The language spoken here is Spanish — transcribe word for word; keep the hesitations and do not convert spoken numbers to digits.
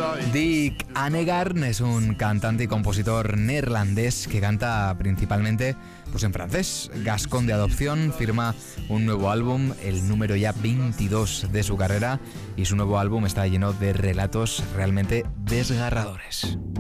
Dick Annegarn es un cantante y compositor neerlandés que canta principalmente pues en francés. Gascón de adopción, firma un nuevo álbum, el número ya veintidós de su carrera, y su nuevo álbum está lleno de relatos realmente desgarradores.